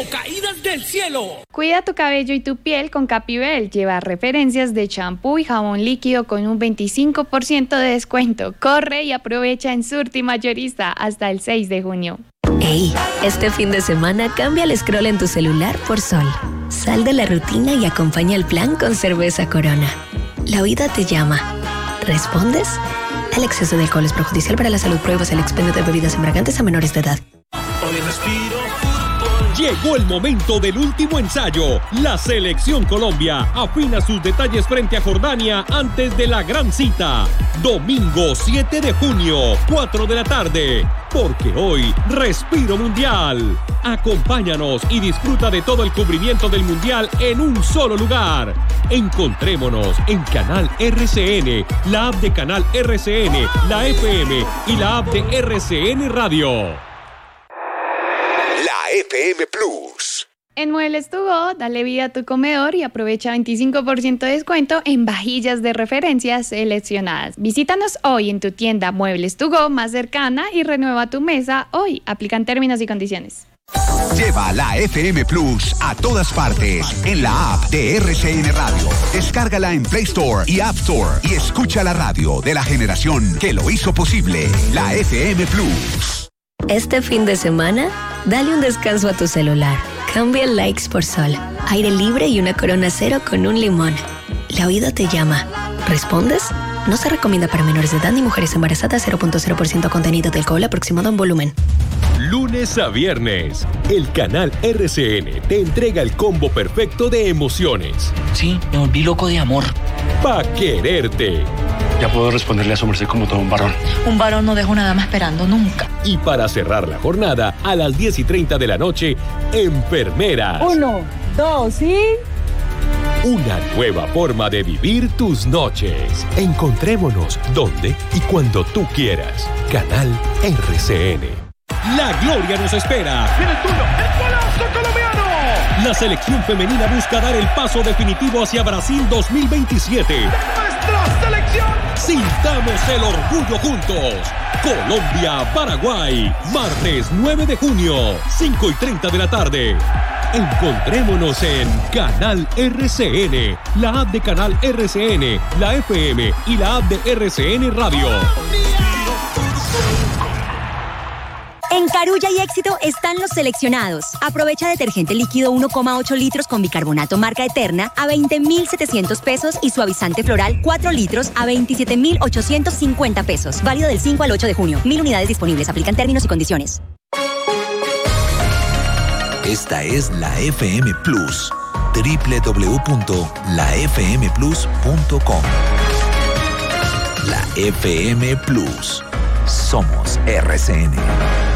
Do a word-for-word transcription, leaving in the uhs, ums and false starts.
caídas del cielo. Cuida tu cabello y tu piel con Capibel. Lleva referencias de champú y jabón líquido con un veinticinco por ciento de descuento. Corre y aprovecha en Surti Mayorista hasta el seis de junio. Ey, este fin de semana cambia el scroll en tu celular por Sol. Sal de la rutina y acompaña el plan con cerveza Corona. La vida te llama. ¿Respondes? El exceso de alcohol es perjudicial para la salud. Pruebas el expendio de bebidas embriagantes a menores de edad. Hoy respiro. Llegó el momento del último ensayo. La Selección Colombia afina sus detalles frente a Jordania antes de la gran cita. Domingo siete de junio, cuatro de la tarde. Porque hoy respiro mundial. Acompáñanos y disfruta de todo el cubrimiento del mundial en un solo lugar. Encontrémonos en Canal R C N, la app de Canal R C N, la F M y la app de R C N Radio. La F M Plus. En Muebles to Go, dale vida a tu comedor y aprovecha veinticinco por ciento de descuento en vajillas de referencia seleccionadas. Visítanos hoy en tu tienda Muebles to Go más cercana y renueva tu mesa hoy. Aplican términos y condiciones. Lleva la F M Plus a todas partes en la app de R C N Radio. Descárgala en Play Store y App Store y escucha la radio de la generación que lo hizo posible. La F M Plus. Este fin de semana, dale un descanso a tu celular. Cambia likes por Sol, aire libre y una Corona Cero con un limón. La vida te llama. ¿Respondes? No se recomienda para menores de edad ni mujeres embarazadas. Cero punto cero por ciento contenido de alcohol aproximado en volumen. Lunes a viernes, el canal R C N te entrega el combo perfecto de emociones. Sí, me volví loco de amor. Pa' quererte. Ya puedo responderle a su merced como todo un varón. Un varón no deja una dama esperando nunca. Y para cerrar la jornada, a las diez y treinta de la noche, Enfermeras. Uno, dos y... Una nueva forma de vivir tus noches. Encontrémonos donde y cuando tú quieras. Canal R C N. La gloria nos espera. ¡Viene el tuyo! ¡El golazo colombiano! La selección femenina busca dar el paso definitivo hacia Brasil dos mil veintisiete. ¡De nuestra selección! Sintamos el orgullo juntos. Colombia-Paraguay. Martes nueve de junio, cinco y treinta de la tarde. Encontrémonos en Canal R C N, la app de Canal R C N, la F M y la app de R C N Radio. En Carulla y Éxito están los seleccionados. Aprovecha detergente líquido uno coma ocho litros con bicarbonato marca Eterna a veinte mil setecientos pesos y suavizante floral cuatro litros a veintisiete mil ochocientos cincuenta pesos. Válido del cinco al ocho de junio. Mil unidades disponibles. Aplican términos y condiciones. Esta es la F M Plus. doble u doble u doble u punto la f m plus punto com. La F M Plus. Somos R C N.